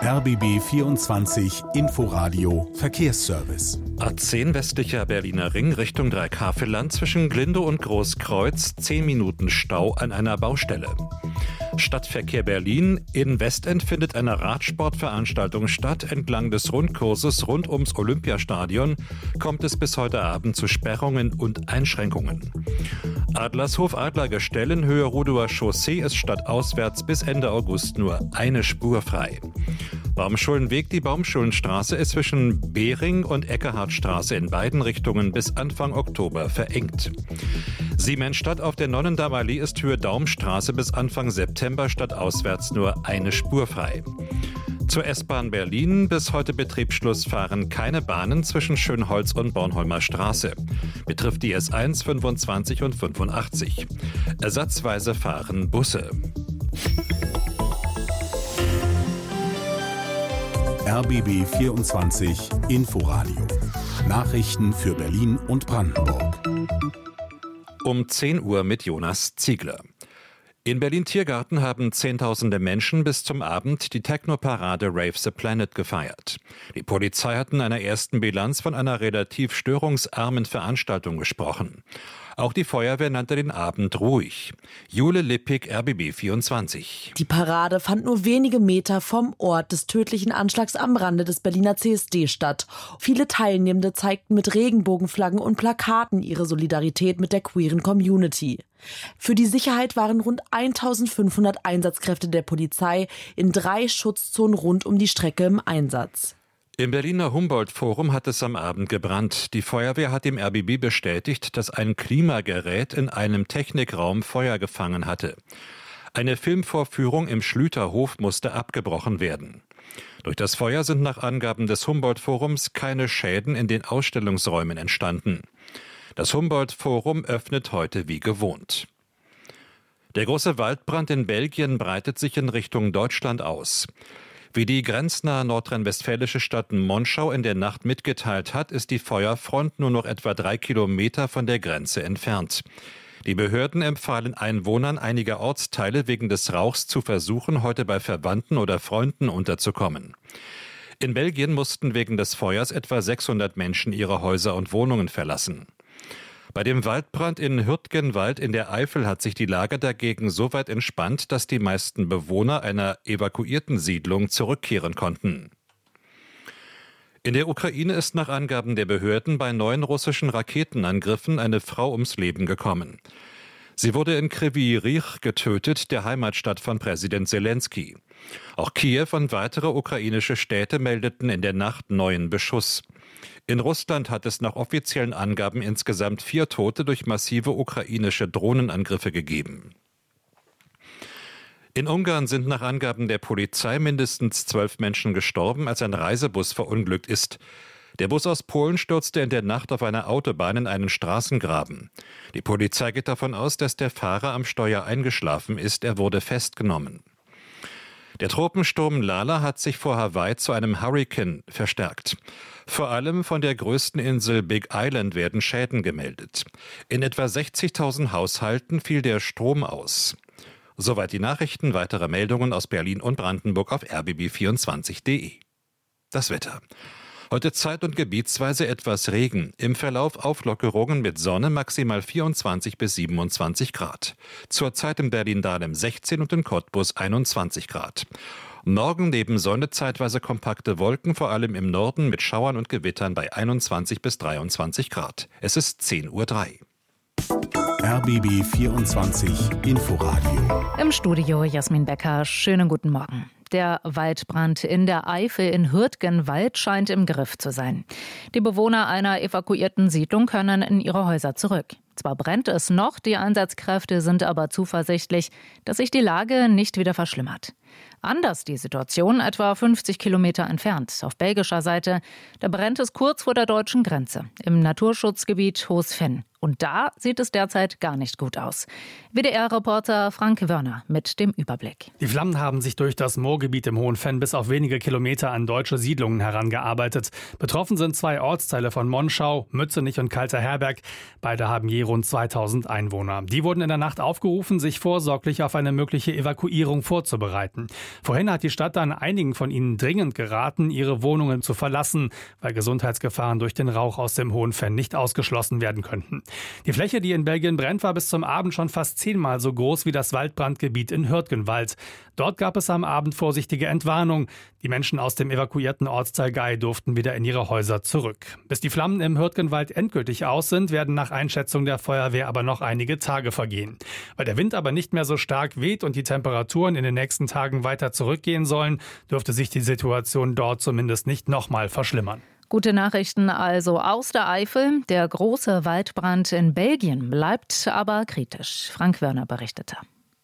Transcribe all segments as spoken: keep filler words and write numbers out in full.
R B B vierundzwanzig Inforadio Verkehrsservice. A zehn westlicher Berliner Ring Richtung Dreikäferland zwischen Glindow und Großkreuz. zehn Minuten Stau an einer Baustelle. Stadtverkehr Berlin. In Westend findet eine Radsportveranstaltung statt. Entlang des Rundkurses rund ums Olympiastadion kommt es bis heute Abend zu Sperrungen und Einschränkungen. Adlershof Adlergestell in Höhe Rudower Chaussee ist stadtauswärts bis Ende August nur eine Spur frei. Baumschulenweg, die Baumschulenstraße ist zwischen Behring und Eckehartstraße in beiden Richtungen bis Anfang Oktober verengt. Siemensstadt auf der Nonnendammer Allee ist Höhe Daumstraße bis Anfang September stadtauswärts nur eine Spur frei. Zur S-Bahn Berlin. Bis heute Betriebsschluss fahren keine Bahnen zwischen Schönholz und Bornholmer Straße. Betrifft die S eins, fünfundzwanzig und fünfundachtzig. Ersatzweise fahren Busse. R B B vierundzwanzig Inforadio. Nachrichten für Berlin und Brandenburg. Um zehn Uhr mit Jonas Ziegler. In Berlin-Tiergarten haben Zehntausende Menschen bis zum Abend die Techno-Parade Rave the Planet gefeiert. Die Polizei hat in einer ersten Bilanz von einer relativ störungsarmen Veranstaltung gesprochen. Auch die Feuerwehr nannte den Abend ruhig. Jule Lippig, R B B vierundzwanzig. Die Parade fand nur wenige Meter vom Ort des tödlichen Anschlags am Rande des Berliner C S D statt. Viele Teilnehmende zeigten mit Regenbogenflaggen und Plakaten ihre Solidarität mit der queeren Community. Für die Sicherheit waren rund eintausendfünfhundert Einsatzkräfte der Polizei in drei Schutzzonen rund um die Strecke im Einsatz. Im Berliner Humboldt-Forum hat es am Abend gebrannt. Die Feuerwehr hat dem R B B bestätigt, dass ein Klimagerät in einem Technikraum Feuer gefangen hatte. Eine Filmvorführung im Schlüterhof musste abgebrochen werden. Durch das Feuer sind nach Angaben des Humboldt-Forums keine Schäden in den Ausstellungsräumen entstanden. Das Humboldt-Forum öffnet heute wie gewohnt. Der große Waldbrand in Belgien breitet sich in Richtung Deutschland aus. Wie die grenznahe nordrhein-westfälische Stadt Monschau in der Nacht mitgeteilt hat, ist die Feuerfront nur noch etwa drei Kilometer von der Grenze entfernt. Die Behörden empfahlen Einwohnern einiger Ortsteile wegen des Rauchs zu versuchen, heute bei Verwandten oder Freunden unterzukommen. In Belgien mussten wegen des Feuers etwa sechshundert Menschen ihre Häuser und Wohnungen verlassen. Bei dem Waldbrand in Hürtgenwald in der Eifel hat sich die Lage dagegen so weit entspannt, dass die meisten Bewohner einer evakuierten Siedlung zurückkehren konnten. In der Ukraine ist nach Angaben der Behörden bei neun russischen Raketenangriffen eine Frau ums Leben gekommen. Sie wurde in Kryvyi Rih getötet, der Heimatstadt von Präsident Zelensky. Auch Kiew und weitere ukrainische Städte meldeten in der Nacht neuen Beschuss. In Russland hat es nach offiziellen Angaben insgesamt vier Tote durch massive ukrainische Drohnenangriffe gegeben. In Ungarn sind nach Angaben der Polizei mindestens zwölf Menschen gestorben, als ein Reisebus verunglückt ist. Der Bus aus Polen stürzte in der Nacht auf einer Autobahn in einen Straßengraben. Die Polizei geht davon aus, dass der Fahrer am Steuer eingeschlafen ist. Er wurde festgenommen. Der Tropensturm Lala hat sich vor Hawaii zu einem Hurrikan verstärkt. Vor allem von der größten Insel Big Island werden Schäden gemeldet. In etwa sechzigtausend Haushalten fiel der Strom aus. Soweit die Nachrichten. Weitere Meldungen aus Berlin und Brandenburg auf r b b vierundzwanzig punkt d e. Das Wetter. Heute zeit- und gebietsweise etwas Regen. Im Verlauf Auflockerungen mit Sonne, maximal vierundzwanzig bis siebenundzwanzig Grad. Zurzeit in Berlin-Dahlem sechzehn und in Cottbus einundzwanzig Grad. Morgen neben Sonne zeitweise kompakte Wolken, vor allem im Norden mit Schauern und Gewittern bei einundzwanzig bis dreiundzwanzig Grad. Es ist zehn Uhr drei. R B B vierundzwanzig Inforadio. Im Studio Jasmin Becker. Schönen guten Morgen. Der Waldbrand in der Eifel in Hürtgenwald scheint im Griff zu sein. Die Bewohner einer evakuierten Siedlung können in ihre Häuser zurück. Zwar brennt es noch, die Einsatzkräfte sind aber zuversichtlich, dass sich die Lage nicht wieder verschlimmert. Anders die Situation etwa fünfzig Kilometer entfernt, auf belgischer Seite. Da brennt es kurz vor der deutschen Grenze, im Naturschutzgebiet Hohes Venn. Und da sieht es derzeit gar nicht gut aus. W D R-Reporter Frank Wörner mit dem Überblick. Die Flammen haben sich durch das Moorgebiet im Hohen Venn bis auf wenige Kilometer an deutsche Siedlungen herangearbeitet. Betroffen sind zwei Ortsteile von Monschau, Mützenich und Kalter Herberg. Beide haben je rund zweitausend Einwohner. Die wurden in der Nacht aufgerufen, sich vorsorglich auf eine mögliche Evakuierung vorzubereiten. Vorhin hat die Stadt dann einigen von ihnen dringend geraten, ihre Wohnungen zu verlassen, weil Gesundheitsgefahren durch den Rauch aus dem Hohen Venn nicht ausgeschlossen werden könnten. Die Fläche, die in Belgien brennt, war bis zum Abend schon fast zehnmal so groß wie das Waldbrandgebiet in Hürtgenwald. Dort gab es am Abend vorsichtige Entwarnung. Die Menschen aus dem evakuierten Ortsteil Gay durften wieder in ihre Häuser zurück. Bis die Flammen im Hürtgenwald endgültig aus sind, werden nach Einschätzung der Feuerwehr aber noch einige Tage vergehen. Weil der Wind aber nicht mehr so stark weht und die Temperaturen in den nächsten Tagen weiter zurückgehen sollen, dürfte sich die Situation dort zumindest nicht nochmal verschlimmern. Gute Nachrichten also aus der Eifel. Der große Waldbrand in Belgien bleibt aber kritisch. Frank Wörner berichtete.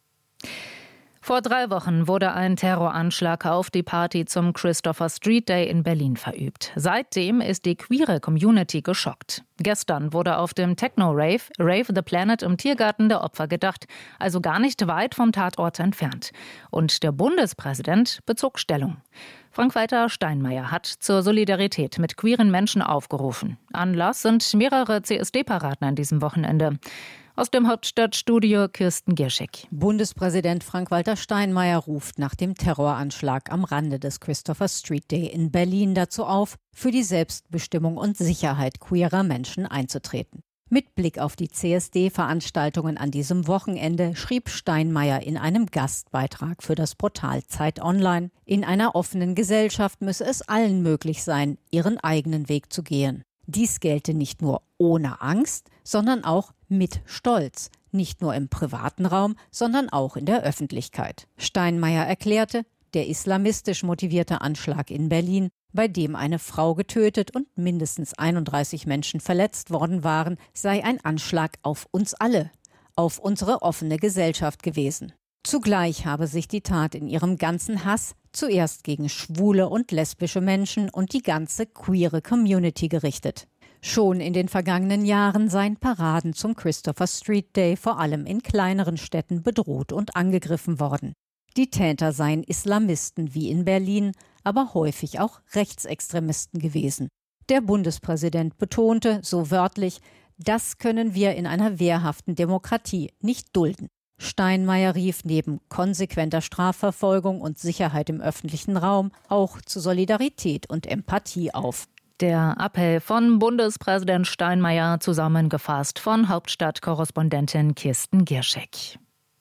Vor drei Wochen wurde ein Terroranschlag auf die Party zum Christopher Street Day in Berlin verübt. Seitdem ist die queere Community geschockt. Gestern wurde auf dem Techno-Rave, Rave the Planet im Tiergarten der Opfer gedacht, also gar nicht weit vom Tatort entfernt. Und der Bundespräsident bezog Stellung. Frank-Walter Steinmeier hat zur Solidarität mit queeren Menschen aufgerufen. Anlass sind mehrere C S D-Paraden an diesem Wochenende. Aus dem Hauptstadtstudio Kirsten Gierschek. Bundespräsident Frank-Walter Steinmeier ruft nach dem Terroranschlag am Rande des Christopher Street Day in Berlin dazu auf, für die Selbstbestimmung und Sicherheit queerer Menschen einzutreten. Mit Blick auf die C S D-Veranstaltungen an diesem Wochenende schrieb Steinmeier in einem Gastbeitrag für das Portal Zeit Online: In einer offenen Gesellschaft müsse es allen möglich sein, ihren eigenen Weg zu gehen. Dies gelte nicht nur ohne Angst, sondern auch mit Stolz. Nicht nur im privaten Raum, sondern auch in der Öffentlichkeit. Steinmeier erklärte, der islamistisch motivierte Anschlag in Berlin, bei dem eine Frau getötet und mindestens einunddreißig Menschen verletzt worden waren, sei ein Anschlag auf uns alle, auf unsere offene Gesellschaft gewesen. Zugleich habe sich die Tat in ihrem ganzen Hass zuerst gegen schwule und lesbische Menschen und die ganze queere Community gerichtet. Schon in den vergangenen Jahren seien Paraden zum Christopher Street Day vor allem in kleineren Städten bedroht und angegriffen worden. Die Täter seien Islamisten wie in Berlin, aber häufig auch Rechtsextremisten gewesen. Der Bundespräsident betonte, so wörtlich, das können wir in einer wehrhaften Demokratie nicht dulden. Steinmeier rief neben konsequenter Strafverfolgung und Sicherheit im öffentlichen Raum auch zu Solidarität und Empathie auf. Der Appell von Bundespräsident Steinmeier, zusammengefasst von Hauptstadtkorrespondentin Kirsten Gierschek.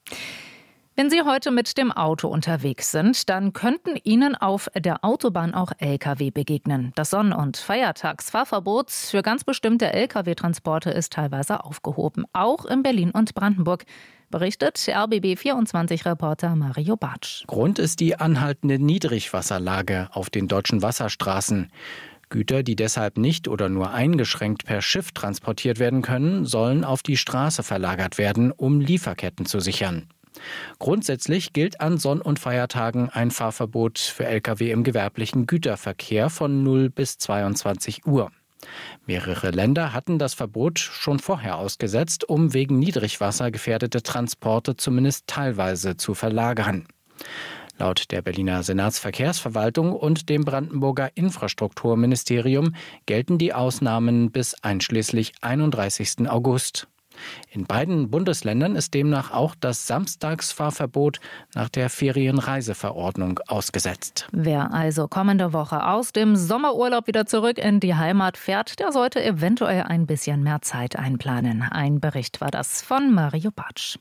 Wenn Sie heute mit dem Auto unterwegs sind, dann könnten Ihnen auf der Autobahn auch L K W begegnen. Das Sonn- und Feiertagsfahrverbot für ganz bestimmte L K W-Transporte ist teilweise aufgehoben, auch in Berlin und Brandenburg, berichtet R B B vierundzwanzig-Reporter Mario Bartsch. Grund ist die anhaltende Niedrigwasserlage auf den deutschen Wasserstraßen. Güter, die deshalb nicht oder nur eingeschränkt per Schiff transportiert werden können, sollen auf die Straße verlagert werden, um Lieferketten zu sichern. Grundsätzlich gilt an Sonn- und Feiertagen ein Fahrverbot für L K W im gewerblichen Güterverkehr von null bis zweiundzwanzig Uhr. Mehrere Länder hatten das Verbot schon vorher ausgesetzt, um wegen Niedrigwasser gefährdete Transporte zumindest teilweise zu verlagern. Laut der Berliner Senatsverkehrsverwaltung und dem Brandenburger Infrastrukturministerium gelten die Ausnahmen bis einschließlich einunddreißigsten August. In beiden Bundesländern ist demnach auch das Samstagsfahrverbot nach der Ferienreiseverordnung ausgesetzt. Wer also kommende Woche aus dem Sommerurlaub wieder zurück in die Heimat fährt, der sollte eventuell ein bisschen mehr Zeit einplanen. Ein Bericht war das von Mario Bartsch.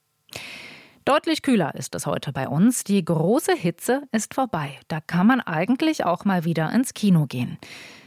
Deutlich kühler ist es heute bei uns. Die große Hitze ist vorbei. Da kann man eigentlich auch mal wieder ins Kino gehen.